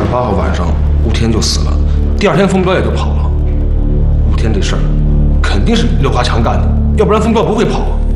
号晚上，吴天就死了，第二天风彪也就跑了。吴天这事儿肯定是刘华强干的，要不然风彪不会跑。